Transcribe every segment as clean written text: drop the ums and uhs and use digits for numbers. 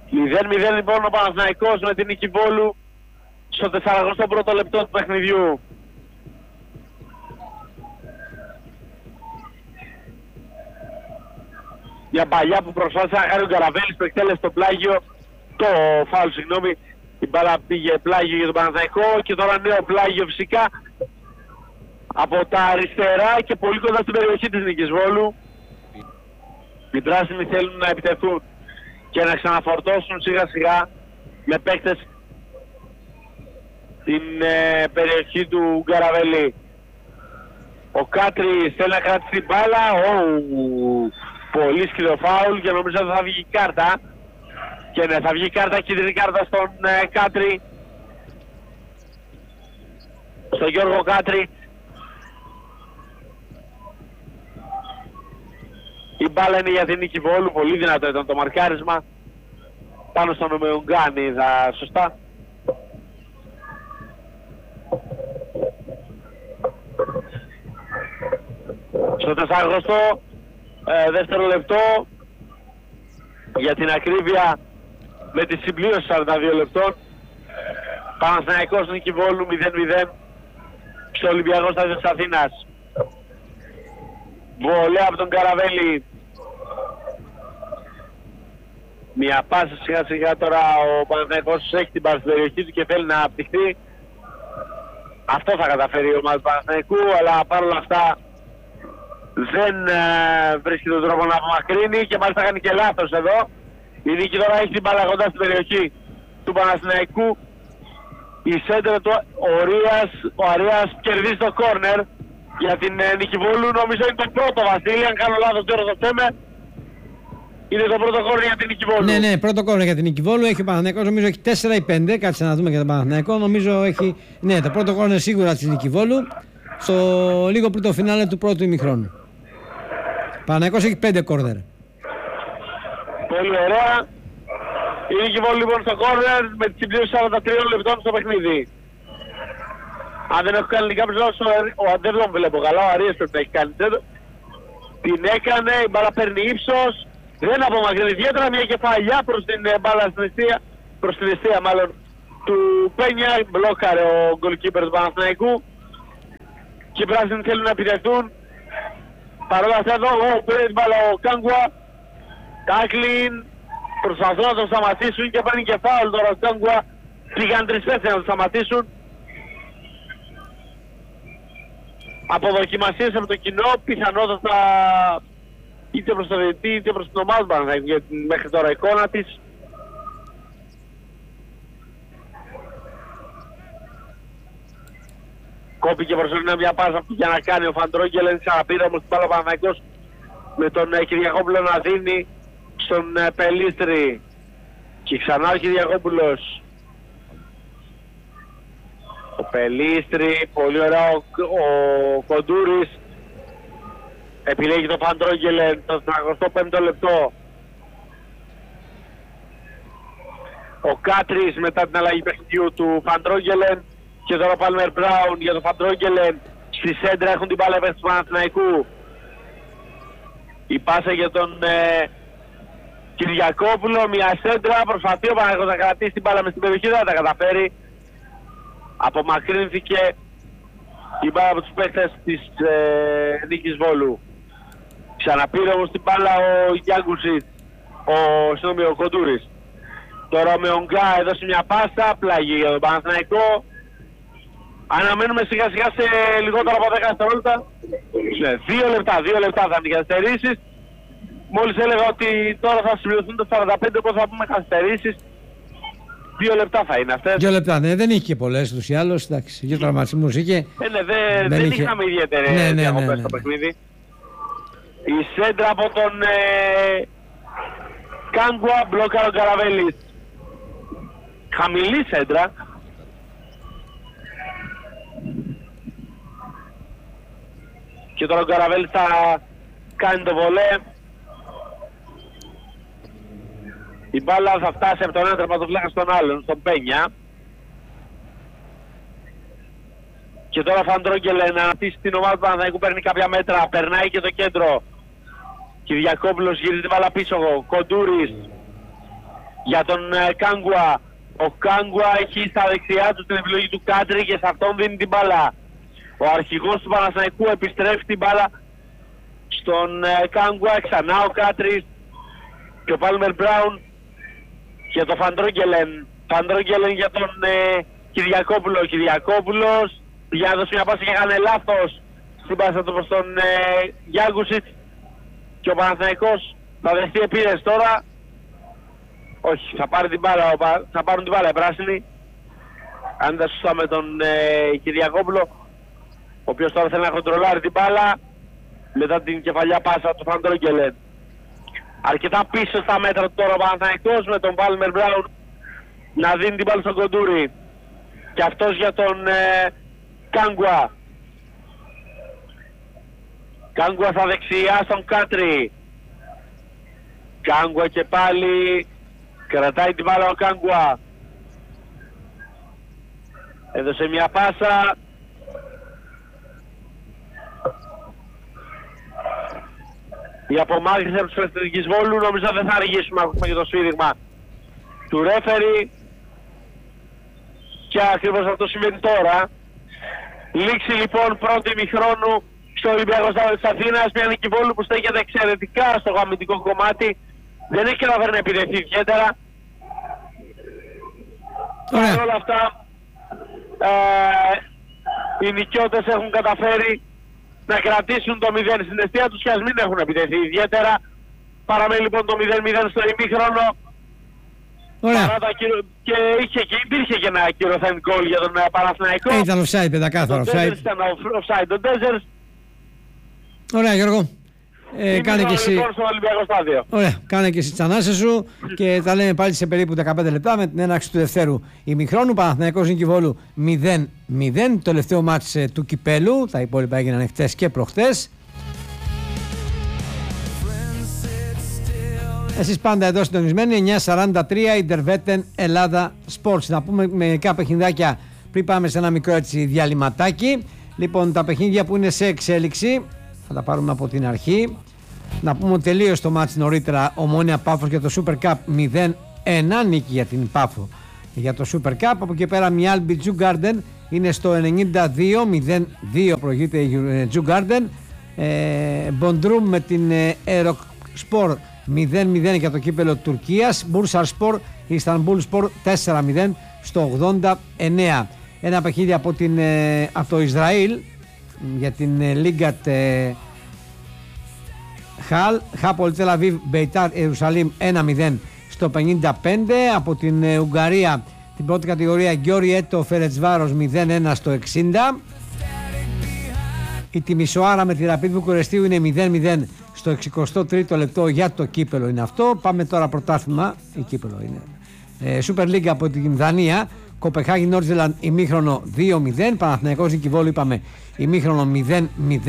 0-0 λοιπόν ο Παναθηναϊκός με την νίκη Βόλου στο 41ο λεπτό του παιχνιδιού. Μια παλιά που προσπάθησε να κάνει ο Γκαραβέλης που εκτέλεσε το πλάγιο, το φάουλ συγγνώμη, η μπάλα πήγε πλάγιο για τον Παναθηναϊκό και τώρα νέο πλάγιο φυσικά από τα αριστερά και πολύ κοντά στην περιοχή της Νίκης Βόλου. Οι πράσινοι θέλουν να επιτεθούν και να ξαναφορτώσουν σιγά σιγά με παίκτες την περιοχή του Γκαραβέλη. Ο Κάτρης θέλει να κρατήσει την μπάλα, πολύ σκληρό φάουλ και νομίζω ότι θα βγει κάρτα. Και ναι, θα βγει κάρτα, κίτρινη κάρτα στον Κάτρη, στον Γιώργο Κάτρη. Η μπάλα είναι για την νίκη Βόλου, πολύ δυνατό ήταν το μαρκάρισμα. Πάνω στον Ομεουγκάνη είδα σωστά. Στο 400 δεύτερο λεπτό, για την ακρίβεια με τη συμπλήρωση 42 λεπτών, Παναθηναϊκός νίκη Βόλου 0-0 στο Ολυμπιακό Στάδιο της Αθήνας. Βολέα από τον Καραβέλη. Μια πάσα σιγά σιγά τώρα ο Παναθηναϊκός έχει την μπάλα στην περιοχή του και θέλει να απτυχθεί. Αυτό θα καταφέρει η ομάδα του Παναθηναϊκού, αλλά παρόλα αυτά δεν βρίσκει τον τρόπο να απομακρύνει και μάλιστα κάνει και λάθος εδώ. Η νίκη τώρα έχει την μπάλα κοντά στην περιοχή του Παναθηναϊκού. Η σέντρα του ο Αρίας κερδίζει το κόρνερ για την νίκη Βόλου. Νομίζω είναι το πρώτο, Βασίλη, αν κάνω λάθος τώρα το θέμε. Είναι το πρώτο κόρνερ για την νίκη Βόλου. Ναι, πρώτο κόρνερ για την νίκη Βόλου. Έχει ο Παναθηναϊκός, νομίζω έχει 4 ή 5. Κάτσε να δούμε για τον Παναθηναϊκό. Νομίζω έχει, ναι, το πρώτο κόρνερ σίγουρα της νίκη Βόλου. Στο λίγο πριν το φινάλε του πρώτου ημιχρόνου. Παναθηναϊκός έχει 5 κόρνερ. Πολύ ωραία. Η νίκη Βόλου λοιπόν στο κόρνερ με τη συμπλήρωση 43 λεπτών στο παιχνίδι. Αν δεν έχω κάνει κάποιος λόγος, ο Αντέρλον βλέπω καλά, ο Αρίας πρέπει να έχει κάνει. Την έκανε, η μπάλα παίρνει ύψος, δεν απομακρύνει ιδιαίτερα, μια κεφαλιά προς την μπάλα στην αιστεία, προς την αιστεία μάλλον του Πένια, μπλόκαρε ο γκολκίπερ του Παναθηναϊκού και οι πράσινοι θέλουν να επιτεθούν. Παρόλα αυτά εδώ, πήρε την μπάλα ο Κάγκουα, τάκλιν, προσπαθούν να τον σταματήσουν και παίρνει και φάουλ τώρα ο Κάγκουα, πήγαν 3 παίκτες να τον σταματήσουν. Αποδοκιμασίες από το κοινό, πιθανότατα είτε προς το διαιτητή είτε προς την ομάδα για την μέχρι τώρα εικόνα της. Κόπηκε προσωρινά μια πάσα που για να κάνει ο Φαντρόγγελεν, ξαναπήρε όμως την μπάλα ο Παναθηναϊκός με τον Κυριακόπουλο να δίνει στον Πελίστρη. Και ξανά ο Κυριακόπουλος. Ο Πελίστρη, πολύ ωραία ο Κοντούρης. Επιλέγει το Φαντρόγγελεν το 45ο λεπτό. Ο Κάτρης μετά την αλλαγή παιχνιδιού του Φαντρόγγελεν. Και τώρα ο Πάλμερ Μπράουν για τον Φαντρόγγελεν. Στη σέντρα έχουν την μπάλα επέστηση του Παναθηναϊκού. Η πάσα για τον Κυριακόπουλο. Μια σέντρα, προσπαθεί ο Παναθηναϊκός να κρατήσει την μπάλα μες στην περιοχή, δεν θα τα καταφέρει. Απομακρύνθηκε η μπάλα από τους παίκτες της νίκης Βόλου. Ξαναπήρε όμως την μπάλα ο Γιάγκουσης, ο Κοντούρης. Τώρα ο Μεονγκά έδωσε μια πάσα, πλάγι για τον Παναθηναϊκό. Αναμένουμε σιγά σιγά σε λιγότερο από 10 δευτερόλεπτα. 2 λεπτά θα είναι οι καθυστερήσεις. Μόλις έλεγα ότι τώρα θα συμπληρωθούν το 45, όπως θα πούμε καθυστερήσεις. 2 λεπτά θα είναι αυτές. 2 λεπτά, ναι, δεν είχε και πολλές τους ή άλλως, εντάξει, 2 τραυματισμούς είχε. Δεν είχαμε ιδιαίτερη διακοπές στο παιχνίδι. Η σέντρα από τον Κάγκουα, μπλόκαρε ο Καραβέλης. Χαμηλή σέντρα. Και τώρα ο Καραβέλης θα κάνει το βολέ. Η μπάλα θα φτάσει από τον ένα τερματοφύλακα στον άλλον, στον Πένια. Και τώρα Φαντρόγγελεν να αναπτύσσει την ομάδα του Παναθηναϊκού, παίρνει κάποια μέτρα, περνάει και το κέντρο. Κυριακόπουλος γυρίζει την μπάλα πίσω, Κοντούρης για τον Κάγκουα. Ο Κάγκουα έχει στα δεξιά του την επιλογή του Κάτρι και σε αυτόν δίνει την μπάλα. Ο αρχηγός του Παναθηναϊκού επιστρέφει την μπάλα στον Κάγκουα, ξανά ο Κάτρις και ο Πάλμερ Μπράουν και το Φαντρόγγελεν. Φαντρόγγελεν για τον Κυριακόπουλο. Ο Κυριακόπουλος για να δώσει μια πάση και έκανε λάθος στην πάσα του προς τον Γιάγκουσιτ και ο Παναθηναϊκός θα δεχτεί επίδεση τώρα. Όχι, θα πάρει την μπάλα, θα πάρουν την μπάλα οι πράσινοι. Αν ήταν σωστά με τον Κυριακόπουλο, ο οποίος τώρα θέλει να κοντρολάρει την μπάλα μετά την κεφαλιά πάσα του Φαντρόγγελεν. Αρκετά πίσω στα μέτρα του τώρα ο Παναθηναϊκός με τον Πάλμερ Μπράουν να δίνει την μπάλα στον Κοντούρη. Και αυτός για τον Κάγκουα. Κάγκουα στα δεξιά στον Κάτρι. Κάγκουα και πάλι κρατάει την μπάλα ο Κάγκουα. Έδωσε μια πάσα. Η απομάκρυνση από τους Εθνικής Βόλου νομίζω δεν θα αργήσουμε ακόμα και το σφύριγμα του ρέφερι. Και ακριβώς αυτό σημαίνει τώρα. Λήξη λοιπόν πρώτη ημιχρόνου στο Ολυμπιακό Στάδιο της Αθήνας. Μια Νίκη Βόλου που στέκεται εξαιρετικά στο αμυντικό κομμάτι. Δεν έχει καταφέρει να επιτεθεί ιδιαίτερα. Παρ' όλα αυτά οι νικιώτες έχουν καταφέρει να κρατήσουν το 0 στην αιστεία τους και ας μην έχουν επιτεθεί ιδιαίτερα. Παραμένει λοιπόν το 0-0 στο ημίχρονο. Ωραία. Και υπήρχε και ένα ακυρωθέν γκολ για τον Παναθηναϊκό. Ήταν offside, πεντακάθαρο offside. Ήταν offside τον Ντέζερς. Ωραία Γιώργο. Κάνε και εσύ. Λοιπόν στο Ολυμπιακό Στάδιο. Ωραία, κάνε και εσύ τις ανάσες σου και τα λέμε πάλι σε περίπου 15 λεπτά με την έναρξη του δευτέρου ημιχρόνου. Παναθηναϊκός Νίκη Βόλου 0-0, το τελευταίο μάτς του κυπέλου. Τα υπόλοιπα έγιναν χτες και προχτές. Εσείς πάντα εδώ συντονισμένοι, 9.43 Ιντερβέτεν Ελλάδα Sports. Να πούμε μερικά παιχνιδάκια πριν πάμε σε ένα μικρό έτσι διαλυματάκι. Λοιπόν, τα παιχνίδια που είναι σε εξέλιξη θα τα πάρουμε από την αρχή. Να πούμε ότι τελείωσε το μάτς νωρίτερα. Ομόνοια Πάφος για το Super Cup 0-1, νίκη για την Πάφο για το Super Cup. Από εκεί πέρα Μιάλμπι Τζουγκάρντεν είναι στο 92-0-2 προηγείται η Τζουγκάρντεν. Μποντρούμ με την Εροκ Σπορ 0-0 για το κύπελο Τουρκίας. Μπούρσαρ Σπορ, Ιστανμπούλ Σπορ 4-0 στο 89. Ένα παιχνίδι από το Ισραήλ για την Λίγκατ Χάπολ Τελαβίβ Μπεϊτάρ Ιερουσαλήμ 1-0 στο 55. Από την Ουγγαρία την πρώτη κατηγορία Γκιόρι Έτο Φερετσβάρος 0-1 στο 60. Η Τιμισοάρα με τη Ραπίδ Βουκουρεστίου είναι 0-0 στο 63ο λεπτό για το κύπελο είναι αυτό. Πάμε τώρα πρωτάθλημα, η κύπελο είναι Super League από την Δανία. Κοπεχάγη Νόρτζελαντ ημίχρονο 2-0. Παναθηναϊκός Νίκη Βόλου είπαμε ημίχρονο 0-0.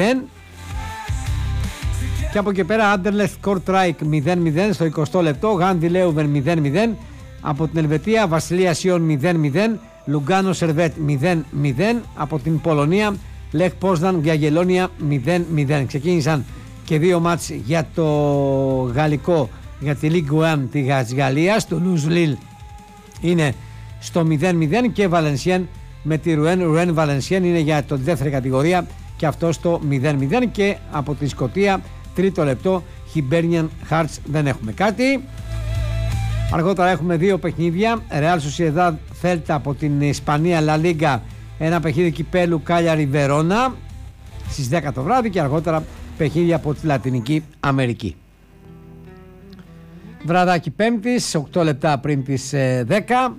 Και από εκεί πέρα Άντερλεχτ Κορτράικ 0-0 στο 20ο λεπτό. Γάντι Λέουβεν 0-0. Από την Ελβετία Βασιλεία Σιών 0-0. Λουγκάνο Σερβέτ 0-0. Από την Πολωνία Λεχ Πόσδαν Διαγελόνια 0-0. Ξεκίνησαν και δύο μάτς για το γαλλικό, για τη Ligue 1 της Γαλλίας. Το Λουζ Λιλ είναι στο 0-0 και Βαλενσιέν με τη Ρουέν Βαλενσιέν είναι για το δεύτερη κατηγορία και αυτό στο 0-0. Και από τη Σκωτία τρίτο λεπτό Χιμπέρνιαν Χάρτς δεν έχουμε κάτι. Αργότερα έχουμε δύο παιχνίδια. Real Sociedad Celta από την Ισπανία La Liga, ένα παιχνίδι κυπέλου Κάλιαρη Βερόνα στις 10 το βράδυ και αργότερα παιχνίδια από τη Λατινική Αμερική. Βραδάκι Πέμπτης, 8 λεπτά πριν τις 10.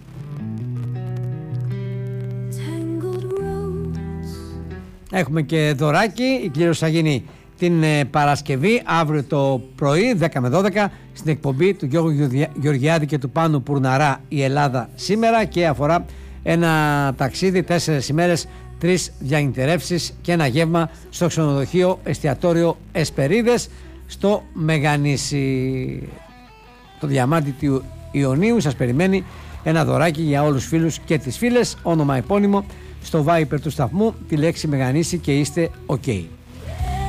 Έχουμε και δωράκι, η κλήρωση θα γίνει την Παρασκευή, αύριο το πρωί, 10 με 12, στην εκπομπή του Γιώργου Γεωργιάδη και του Πάνου Πουρναρά η Ελλάδα σήμερα και αφορά ένα ταξίδι 4 ημέρες, 3 διανυτερεύσεις και ένα γεύμα στο ξενοδοχείο εστιατόριο Εσπερίδες στο Μεγανήσι. Το διαμάντι του Ιωνίου σας περιμένει ένα δωράκι για όλους τους φίλους και τις φίλες, όνομα επώνυμο στο Viper του σταθμού, τη λέξη Μεγανήσι και είστε ok.